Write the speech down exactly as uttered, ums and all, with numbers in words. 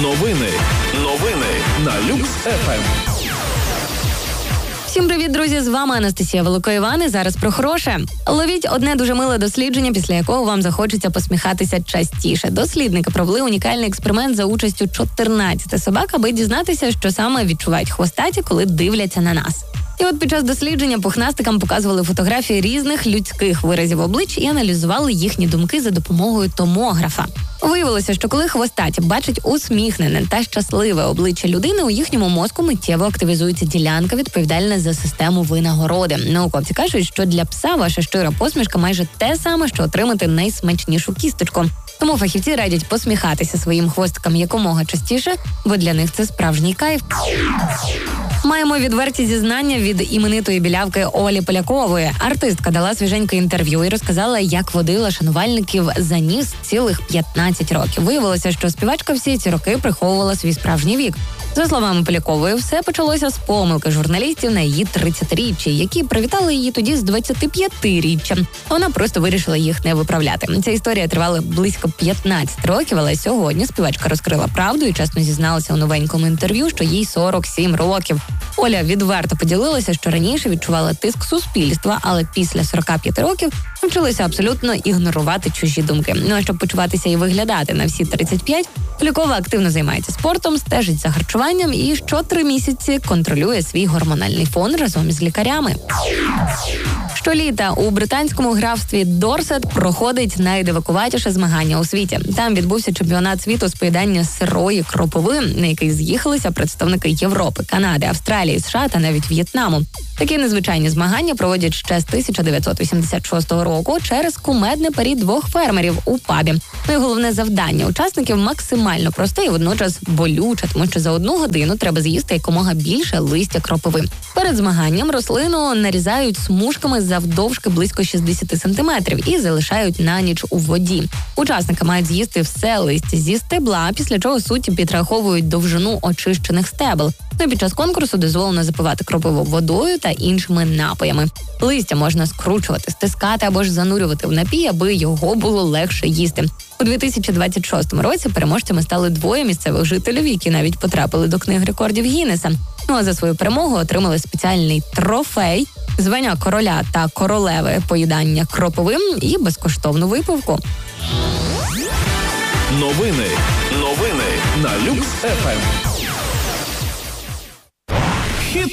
Новини. Новини на Люкс еф ем. Всім привіт, друзі! З вами Анастасія Великоїван і зараз про хороше. Ловіть одне дуже миле дослідження, після якого вам захочеться посміхатися частіше. Дослідники провели унікальний експеримент за участю чотирнадцяти собак, аби дізнатися, що саме відчувають хвостаті, коли дивляться на нас. І от під час дослідження пухнастикам показували фотографії різних людських виразів облич і аналізували їхні думки за допомогою томографа. Виявилося, що коли хвостаті бачать усміхнене та щасливе обличчя людини, у їхньому мозку миттєво активізується ділянка, відповідальна за систему винагороди. Науковці кажуть, що для пса ваша щира посмішка майже те саме, що отримати найсмачнішу кісточку. Тому фахівці радять посміхатися своїм хвостикам якомога частіше, бо для них це справжній кайф. Маємо відверті зізнання від іменитої білявки Олі Полякової. Артистка дала свіженьке інтерв'ю і розказала, як водила шанувальників за ніс цілих п'ятнадцять років. Виявилося, що співачка всі ці роки приховувала свій справжній вік. За словами Полякової, все почалося з помилки журналістів на її тридцятиріччі, які привітали її тоді з двадцятип'ятиріччям. Вона просто вирішила їх не виправляти. Ця історія тривала близько п'ятнадцять років, але сьогодні співачка розкрила правду і чесно зізналася у новенькому інтерв'ю, що їй сорок сім років. Оля відверто поділилася, що раніше відчувала тиск суспільства, але після сорока п'яти років навчилася абсолютно ігнорувати чужі думки. Ну а щоб почуватися і виглядати на всі тридцять п'ять, Полякова активно займається спортом, стежить за харчуванням і щотри місяці контролює свій гормональний фон разом із лікарями. Щоліта у британському графстві Дорсет проходить найдивакуватіше змагання у світі. Там відбувся чемпіонат світу з поїдання сирої кропиви, на який з'їхалися представники Європи, Канади, Австралії, США та навіть В'єтнаму. Такі незвичайні змагання проводять ще з тисяча дев'ятсот вісімдесят шостого року через кумедне парі двох фермерів у пабі. Ну і головне завдання учасників максимально просте і водночас болюче, тому що за одну годину треба з'їсти якомога більше листя кропиви. Перед змаганням рослину нарізають смужками завдовжки близько шістдесят сантиметрів і залишають на ніч у воді. Учасники мають з'їсти все листя зі стебла, після чого судді підраховують довжину очищених стебел. Ну і під час конкурсу дозволено запивати кропиву водою та іншими напоями. Листя можна скручувати, стискати або ж занурювати в напій, аби його було легше їсти. У дві тисячі двадцять шостому році переможцями стали двоє місцевих жителів, які навіть потрапили до книги рекордів Гіннеса. Ну а за свою перемогу отримали спеціальний трофей, звання короля та королеви поїдання кропивим і безкоштовну випивку. Новини. Новини на Люкс еф ем.